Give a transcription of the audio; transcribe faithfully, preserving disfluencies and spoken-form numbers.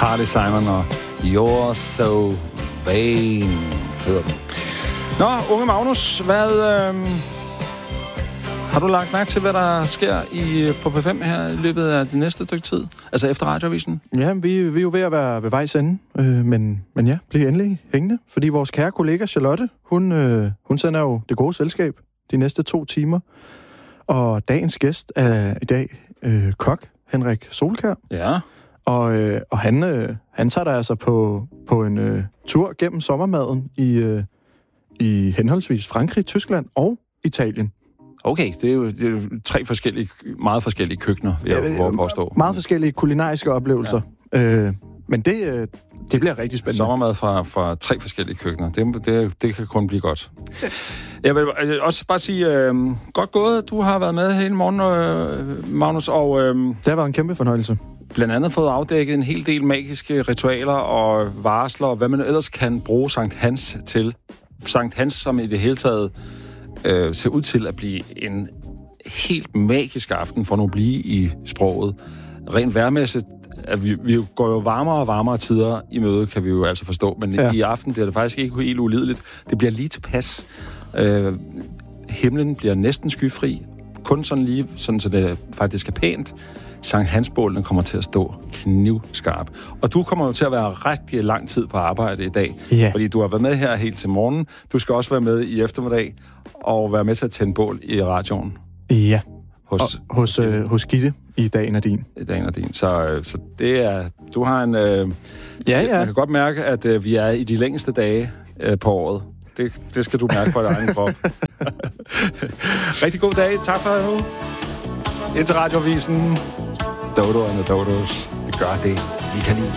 Carly Simon og You're So Vain hedder den. Nå, unge Magnus, hvad... Øh, har du lagt mærke til, hvad der sker i, på P fem her i løbet af det næste stykke tid? Altså efter Radioavisen? Ja, vi, vi er jo ved at være ved vejs ende, øh, men, men ja, bliv endelig hængende. Fordi vores kære kollega Charlotte, hun, øh, hun sender jo det gode selskab de næste to timer. Og dagens gæst er i dag øh, kok Henrik Solkjær. Ja. Og, øh, og han, øh, han tager dig altså på, på en øh, tur gennem sommermaden i, øh, i henholdsvis Frankrig, Tyskland og Italien. Okay, det er jo, det er jo tre forskellige, meget forskellige køkkener, vil jeg ja, påstå. Meget forskellige kulinariske oplevelser. Ja. Øh, men det, øh, det bliver rigtig spændende. Sommermad fra, fra tre forskellige køkkener. Det, det, det kan kun blive godt. Jeg vil også bare sige, øh, godt gået. Du har været med hele morgen, øh, Magnus, og... Øh, det har været en kæmpe fornøjelse. Blandt andet fået afdækket en hel del magiske ritualer og varsler, og hvad man ellers kan bruge Sankt Hans til. Sankt Hans, som i det hele taget øh, ser ud til at blive en helt magisk aften for nu at blive i sproget. Rent vejrmæssigt, at vi, vi går jo varmere og varmere tider i møde, kan vi jo altså forstå, men ja. I aften bliver det faktisk ikke helt ulideligt. Det bliver lige tilpas. Øh, himlen bliver næsten skyfri, kun sådan lige, sådan så det faktisk er pænt. Sankt Hans-bålene kommer til at stå knivskarp. Og du kommer jo til at være rigtig lang tid på arbejde i dag, ja. Fordi du har været med her helt til morgen. Du skal også være med i eftermiddag og være med til at tænde bål i radioen. Ja, hos, og, hos, øh, hos Gitte i Dagen er din. I Dagen er din. Så, så det er... Du har en... Øh, ja, ja. Man kan godt mærke, at øh, vi er i de længste dage øh, på året. Det, det skal du mærke på din egen krop. Rigtig god dag. Tak for nu. Ind til Radioavisen. Dodo and the Dodos. Vi gør det, vi kan lide.